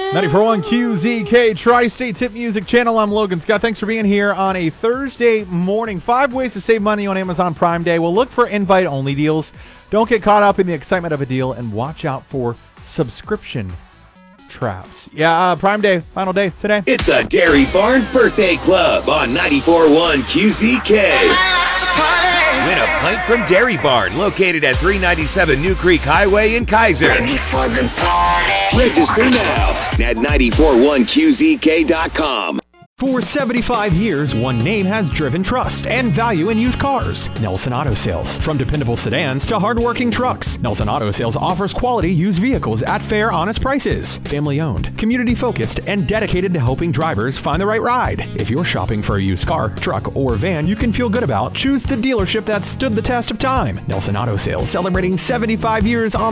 94.1 QZK Tri-State Tip Music Channel. I'm Logan Scott. Thanks for being here on a Thursday morning. 5 ways to save money on Amazon Prime Day. We'll look for invite-only deals. Don't get caught up in the excitement of a deal, and watch out for subscription traps. Prime Day, final day today. It's the Dairy Barn Birthday Club on 94.1 QZK. Win a pint from Dairy Barn, located at 397 New Creek Highway in Kaiser. Register now at 941QZK.com. For 75 years, one name has driven trust and value in used cars. Nelson Auto Sales. From dependable sedans to hardworking trucks, Nelson Auto Sales offers quality used vehicles at fair, honest prices. Family owned, community focused, and dedicated to helping drivers find the right ride. If you're shopping for a used car, truck, or van you can feel good about, choose the dealership that stood the test of time. Nelson Auto Sales, celebrating 75 years on